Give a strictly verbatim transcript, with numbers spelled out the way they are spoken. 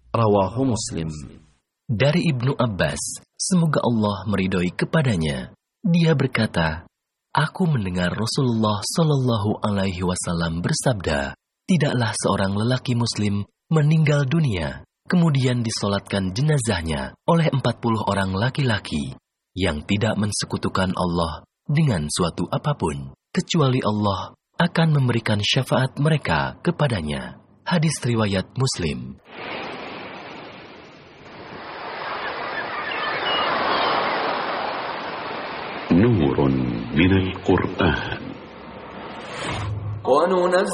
Rawahu Muslim. Dari Ibnu Abbas, semoga Allah meridhoi kepadanya, dia berkata, aku mendengar Rasulullah Shallallahu Alaihi Wasallam bersabda, tidaklah seorang lelaki Muslim meninggal dunia, kemudian disolatkan jenazahnya oleh empat puluh orang laki-laki yang tidak mensekutukan Allah dengan suatu apapun, kecuali Allah akan memberikan syafaat mereka kepadanya. Hadis riwayat Muslim. نور من القرآن